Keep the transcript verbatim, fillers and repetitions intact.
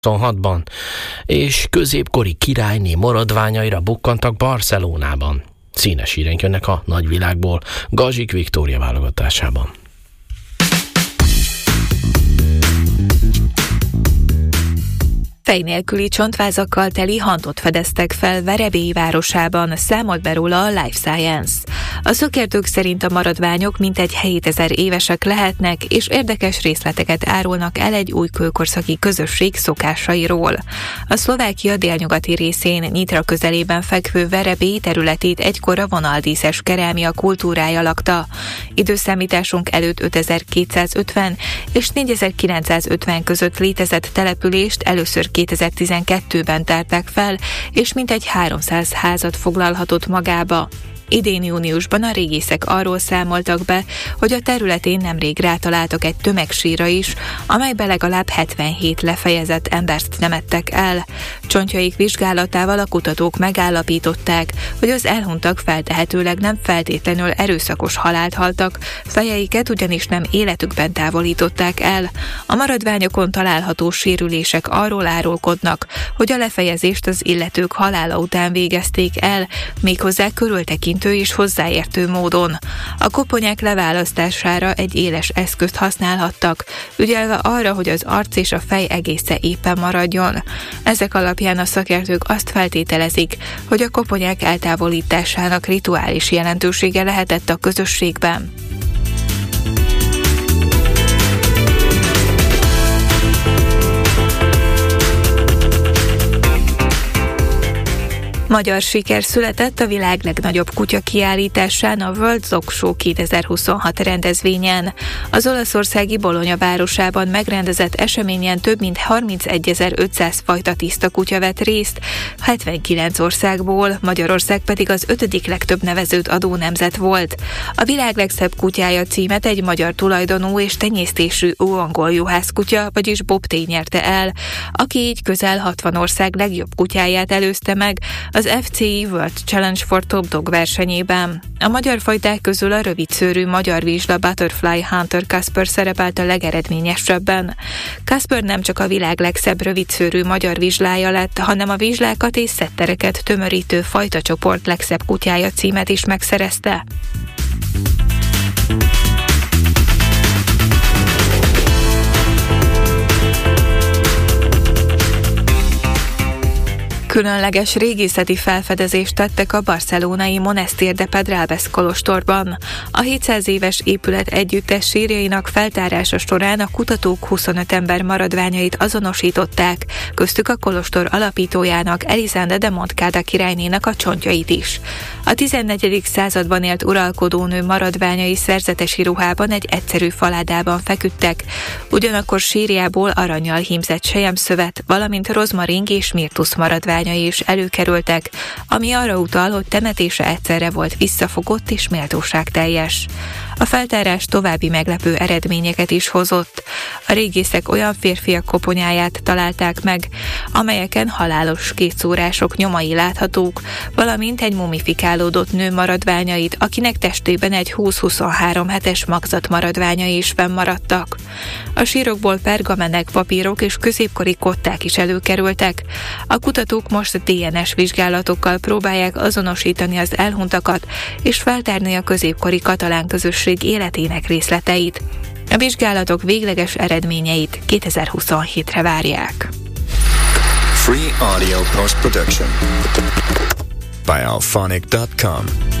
huszonhatban, és középkori királyné maradványaira bukkantak Barcelonában. Színes híreink jönnek a nagyvilágból, Gazsik Viktória válogatásában. Fej nélküli csontvázakkal teli hantot fedeztek fel Verebélyi városában, számolt be róla a Life Science. A szakértők szerint a maradványok mintegy hétezer évesek lehetnek, és érdekes részleteket árulnak el egy új kőkorszaki közösség szokásairól. A Szlovákia délnyugati részén, Nyitra közelében fekvő Verebélyi területét egykor a vonaldíszes kerámia kultúrája lakta. Időszámításunk előtt ötezer-kétszázötven és négyezer-kilencszázötven között létezett települést először kétezer-tizenkettőben tárták fel, és mintegy háromszáz házat foglalhatott magába. Idén júniusban a régészek arról számoltak be, hogy a területén nemrég rátaláltak egy tömegsírra is, amelybe legalább hetvenhét lefejezett embert temettek el. Csontjaik vizsgálatával a kutatók megállapították, hogy az elhunytak feltehetőleg nem feltétlenül erőszakos halált haltak, fejeiket ugyanis nem életükben távolították el. A maradványokon található sérülések arról árulkodnak, hogy a lefejezést az illetők halála után végezték el, méghozzá körültekintően és hozzáértő módon. A koponyák leválasztására egy éles eszközt használhattak, ügyelve arra, hogy az arc és a fej egészen éppen maradjon. Ezek alapján a szakértők azt feltételezik, hogy a koponyák eltávolításának rituális jelentősége lehetett a közösségben. Magyar siker született a világ legnagyobb kutya kiállításán, a World Dog Show kétezer-huszonhat rendezvényen. Az olaszországi Bologna városában megrendezett eseményen több mint harmincegyezer-ötszáz fajta tiszta kutya vett részt, hetvenkilenc országból, Magyarország pedig az ötödik legtöbb nevezőt adó nemzet volt. A világ legszebb kutyája címet egy magyar tulajdonú és tenyésztésű ó-angol juhászkutya, vagyis Bobté nyerte el, aki így közel hatvan ország legjobb kutyáját előzte meg az ef cé i World Challenge for Top Dog versenyében. A magyar fajták közül a rövidszőrű magyar vizsla Butterfly Hunter Kasper szerepelt a legeredményesebben. Kasper nem csak a világ legszebb rövidszőrű magyar vizslája lett, hanem a vizslákat és szettereket tömörítő fajtacsoport legszebb kutyája címet is megszerezte. Különleges régészeti felfedezést tettek a barcelonai Monestir de Pedralbes kolostorban. A hétszáz éves épület együttes sírjainak feltárása során a kutatók huszonöt ember maradványait azonosították, köztük a kolostor alapítójának, Elisende de Montcada királynénak a csontjait is. A tizennegyedik században élt uralkodónő maradványai szerzetesi ruhában egy egyszerű faládában feküdtek, ugyanakkor sírjából arannyal hímzett selyemszövet, valamint rozmaring és mirtusz maradvány is előkerültek, ami arra utal, hogy temetése egyszerre volt visszafogott és méltóságteljes. A feltárás további meglepő eredményeket is hozott. A régészek olyan férfiak koponyáját találták meg, amelyeken halálos kétszórások nyomai láthatók, valamint egy mumifikálódott nő maradványait, akinek testében egy húsz-huszonhárom hetes magzat maradványai is fennmaradtak. A sírokból pergamenek, papírok és középkori kották is előkerültek. A kutatók most dé en es vizsgálatokkal próbálják azonosítani az elhunytakat és feltárni a középkori katalán közösség életének részleteit. A vizsgálatok végleges eredményeit kétezer-huszonhétre várják. Free Audio Post Production by alphonic dot com